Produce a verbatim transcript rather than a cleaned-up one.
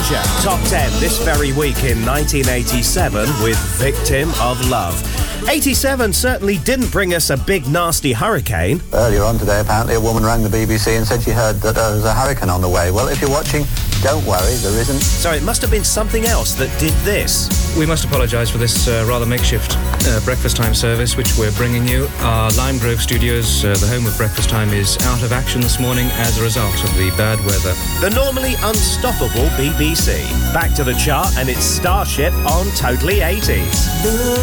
Nostalgia Top ten this very week in nineteen eighty-seven with Victim of Love. eighty-seven certainly didn't bring us a big nasty hurricane. Earlier on today, apparently a woman rang the B B C and said she heard that there was a hurricane on the way. Well, if you're watching, don't worry, there isn't. So it must have been something else that did this. We must apologise for this uh, rather makeshift uh, breakfast time service which we're bringing you. Our Lime Grove studios, uh, the home of breakfast time, is out of action this morning as a result of the bad weather. The normally unstoppable B B C. Back to the chart and it's Starship on Totally eighties.